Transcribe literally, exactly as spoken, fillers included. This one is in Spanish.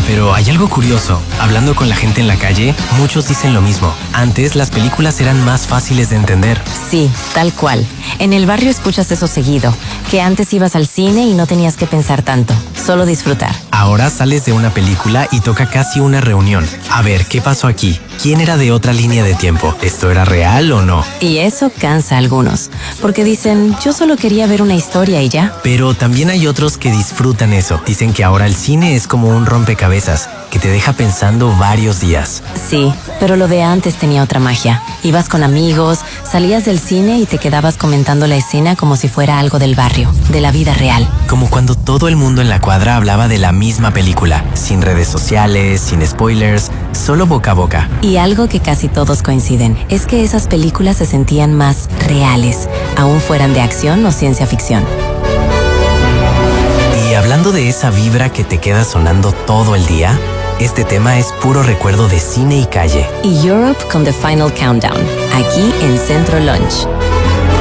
Pero hay algo curioso. Hablando con la gente en la calle, muchos dicen lo mismo. Antes las películas eran más fáciles de entender. Sí, tal cual. En el barrio escuchas eso seguido, que antes ibas al cine y no tenías que pensar tanto, solo disfrutar. Ahora sales de una película y toca casi una reunión. A ver, ¿qué pasó aquí? ¿Quién era de otra línea de tiempo? ¿Esto era real o no? Y eso cansa a algunos, porque dicen, yo solo quería ver una historia y ya. Pero también hay otros que disfrutan eso. Dicen que ahora el cine es como un rompecabezas, que te deja pensando varios días. Sí, pero lo de antes tenía otra magia. Ibas con amigos, salías del cine y te quedabas comentando la escena como si fuera algo del barrio, de la vida real. Como cuando todo el mundo en la cuadra hablaba de la misma película, sin redes sociales, sin spoilers, solo boca a boca. Y algo que casi todos coinciden, es que esas películas se sentían más reales, aún fueran de acción o ciencia ficción. Y hablando de esa vibra que te queda sonando todo el día, este tema es puro recuerdo de cine y calle. Y Europe con The Final Countdown, aquí en Centro Lunch.